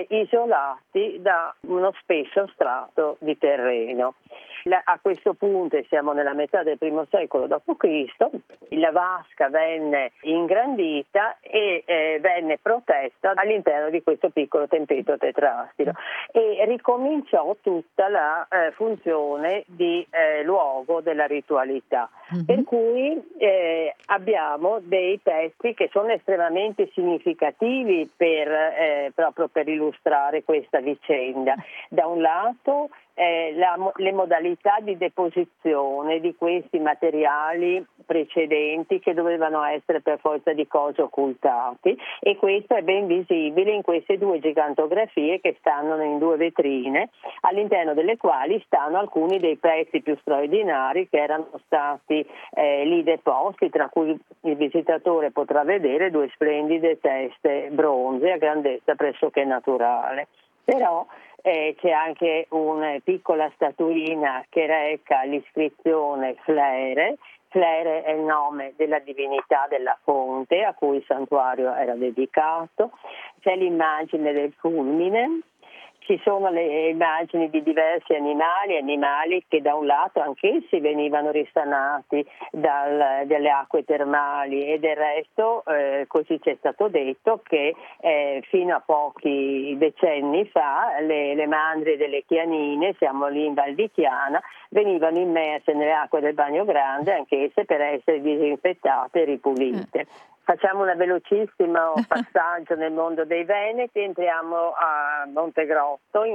isolati da uno spesso strato di terreno. A questo punto, siamo nella metà del I secolo d.C., la vasca venne ingrandita e venne protetta all'interno di questo piccolo tempetto tetrastilo e ricominciò tutta la funzione di luogo della ritualità. Per cui abbiamo dei testi che sono estremamente significativi proprio per illustrare questa vicenda. Da un lato le modalità di deposizione di questi materiali precedenti che dovevano essere per forza di cose occultati, e questo è ben visibile in queste due gigantografie che stanno in due vetrine, all'interno delle quali stanno alcuni dei pezzi più straordinari che erano stati lì deposti, tra cui il visitatore potrà vedere due splendide teste bronze a grandezza pressoché naturale. Però c'è anche una piccola statuina che reca l'iscrizione Flere. Flere è il nome della divinità della fonte a cui il santuario era dedicato. C'è l'immagine del fulmine. Ci sono le immagini di diversi animali che da un lato anch'essi venivano risanati dalle acque termali, e del resto così ci è stato detto che fino a pochi decenni fa le mandrie delle Chianine, siamo lì in Val di Chiana, venivano immerse nelle acque del Bagno Grande anch'esse per essere disinfettate e ripulite. Facciamo un velocissimo passaggio nel mondo dei Veneti, entriamo a Montegrotto,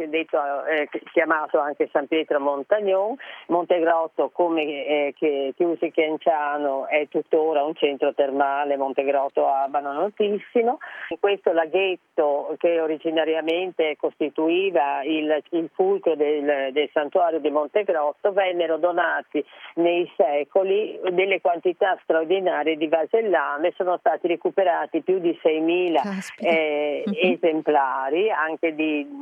chiamato anche San Pietro Montagnon. Montegrotto, come Chiusi Chianciano, è tuttora un centro termale, Montegrotto Abano notissimo. In questo laghetto, che originariamente costituiva il fulcro del santuario di Montegrotto, vennero donati nei secoli delle quantità straordinarie di vasellame. Sono stati recuperati più di 6.000 esemplari, anche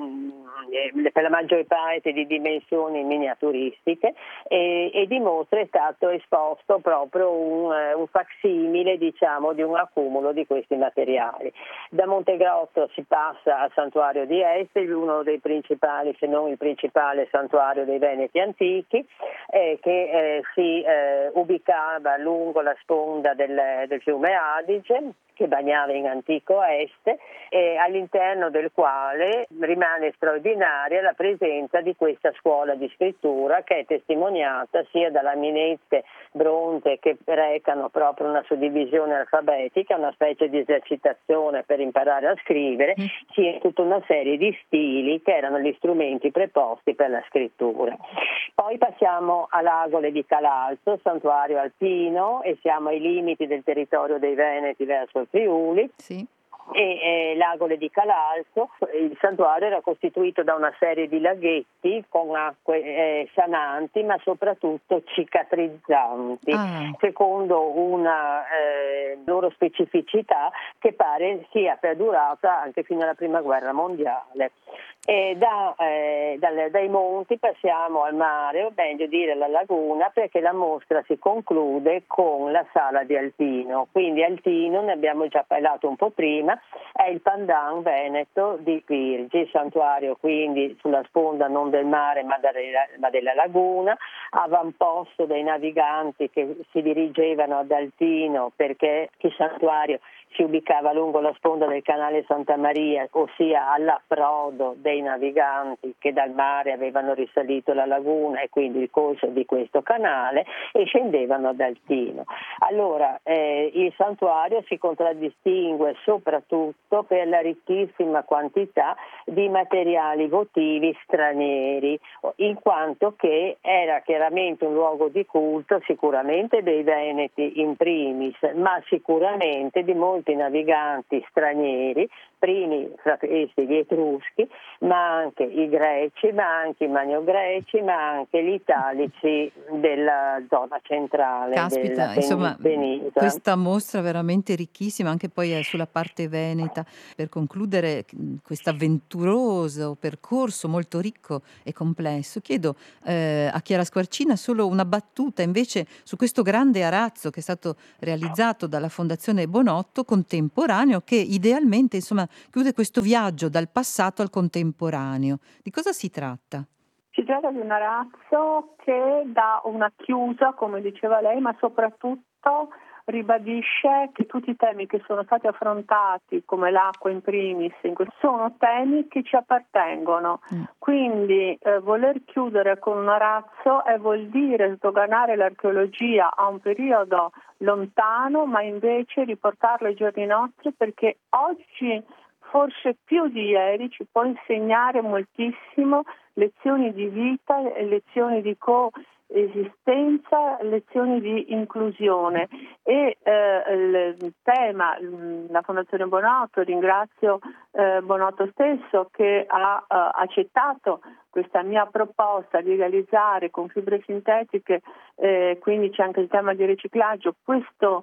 per la maggior parte di dimensioni miniaturistiche, e dimostra è stato esposto proprio un facsimile, diciamo, di un accumulo di questi materiali. Da Montegrotto si passa al santuario di Este, uno dei principali, se non il principale santuario dei Veneti antichi, che si ubicava lungo la sponda del fiume Adige, che bagnava in antico Este, e all'interno del quale rimane straordinaria la presenza di questa scuola di scrittura, che è testimoniata sia da laminette bronze che recano proprio una suddivisione alfabetica, una specie di esercitazione per imparare a scrivere, sia tutta una serie di stili che erano gli strumenti preposti per la scrittura. Poi passiamo all'Agole di Calalzo, santuario alpino, e siamo ai limiti del territorio dei Veneti verso il Friuli. Sì. E l'Agole di Calalzo, il santuario era costituito da una serie di laghetti con acque sananti, ma soprattutto cicatrizzanti, secondo una loro specificità che pare sia perdurata anche fino alla Prima Guerra Mondiale. E dai monti passiamo al mare, o meglio dire alla laguna, perché la mostra si conclude con la sala di Altino. Quindi Altino, ne abbiamo già parlato un po' prima, è il pandan veneto di Pirgi, santuario quindi sulla sponda non del mare ma della laguna, avamposto dei naviganti che si dirigevano ad Altino, perché il santuario si ubicava lungo la sponda del canale Santa Maria, ossia all'approdo dei naviganti che dal mare avevano risalito la laguna e quindi il corso di questo canale, e scendevano ad Altino. Allora il santuario si contraddistingue soprattutto per la ricchissima quantità di materiali votivi stranieri, in quanto che era chiaramente un luogo di culto sicuramente dei Veneti in primis, ma sicuramente di molti naviganti stranieri, primi fra questi gli Etruschi, ma anche i Greci, ma anche i Magnogreci, ma anche gli Italici della zona centrale. Caspita, della insomma, penisola. questa mostra veramente ricchissima, anche poi sulla parte veneta. Per concludere questo avventuroso percorso molto ricco e complesso, chiedo a Chiara Squarcina solo una battuta invece su questo grande arazzo che è stato realizzato dalla Fondazione Bonotto, contemporaneo, che idealmente insomma chiude questo viaggio dal passato al contemporaneo. Di cosa si tratta? Si tratta di un arazzo che dà una chiusa, come diceva lei, ma soprattutto ribadisce che tutti i temi che sono stati affrontati, come l'acqua in primis, sono temi che ci appartengono. Quindi voler chiudere con un arazzo vuol dire sdoganare l'archeologia a un periodo lontano, ma invece riportarlo ai giorni nostri, perché oggi forse più di ieri ci può insegnare moltissimo lezioni di vita, lezioni di coesistenza, lezioni di inclusione. E il tema, la Fondazione Bonotto, ringrazio Bonotto stesso che ha accettato questa mia proposta di realizzare con fibre sintetiche, quindi c'è anche il tema di riciclaggio, questo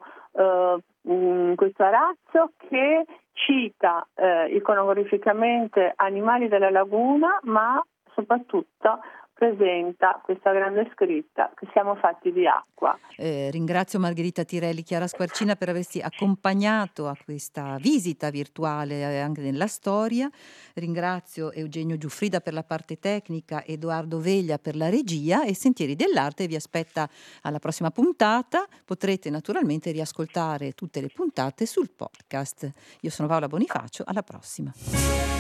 arazzo che cita iconograficamente animali della laguna, ma soprattutto presenta questa grande scritta che siamo fatti di acqua. Ringrazio Margherita Tirelli, Chiara Squarcina per averci accompagnato a questa visita virtuale anche nella storia. Ringrazio Eugenio Giuffrida per la parte tecnica, Edoardo Veglia per la regia, e Sentieri dell'Arte vi aspetta alla prossima puntata. Potrete naturalmente riascoltare tutte le puntate sul podcast. Io sono Paola Bonifacio, alla prossima.